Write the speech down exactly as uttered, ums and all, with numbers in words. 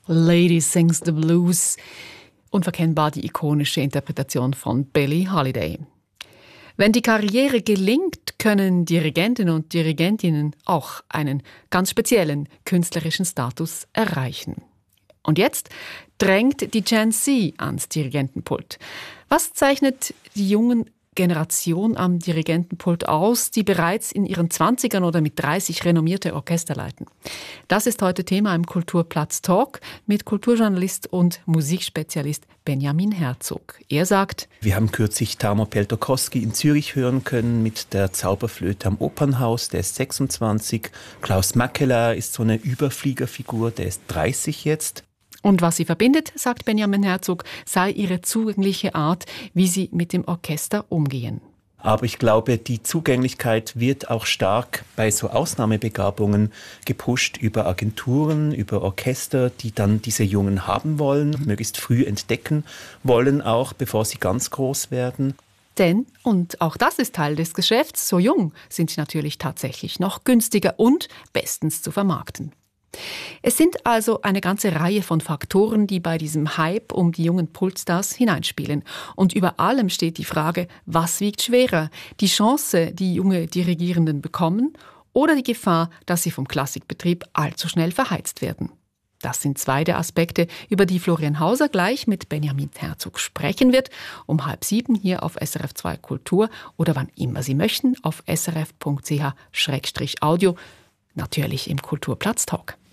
Lady Sings the Blues. Unverkennbar die ikonische Interpretation von Billie Holiday. Wenn die Karriere gelingt, können Dirigentinnen und Dirigentinnen auch einen ganz speziellen künstlerischen Status erreichen. Und jetzt drängt die Gen Z ans Dirigentenpult. Was zeichnet die jungen Generation am Dirigentenpult aus, die bereits in ihren Zwanzigern oder mit dreißig renommierte Orchester leiten? Das ist heute Thema im Kulturplatz Talk mit Kulturjournalist und Musikspezialist Benjamin Herzog. Er sagt: Wir haben kürzlich Tarmo Peltokoski in Zürich hören können mit der Zauberflöte am Opernhaus, der ist sechsundzwanzig. Klaus Makela ist so eine Überfliegerfigur, der ist dreißig jetzt. Und was sie verbindet, sagt Benjamin Herzog, sei ihre zugängliche Art, wie sie mit dem Orchester umgehen. Aber ich glaube, die Zugänglichkeit wird auch stark bei so Ausnahmebegabungen gepusht über Agenturen, über Orchester, die dann diese Jungen haben wollen, möglichst früh entdecken wollen, auch bevor sie ganz groß werden. Denn, und auch das ist Teil des Geschäfts, so jung sind sie natürlich tatsächlich noch günstiger und bestens zu vermarkten. Es sind also eine ganze Reihe von Faktoren, die bei diesem Hype um die jungen Pultstars hineinspielen. Und über allem steht die Frage, was wiegt schwerer? Die Chance, die junge Dirigierenden bekommen, oder die Gefahr, dass sie vom Klassikbetrieb allzu schnell verheizt werden? Das sind zwei der Aspekte, über die Florian Hauser gleich mit Benjamin Herzog sprechen wird, um halb sieben hier auf S R F zwei Kultur oder wann immer Sie möchten auf srf punkt c h schrägstrich audio. Natürlich im Kulturplatz Talk.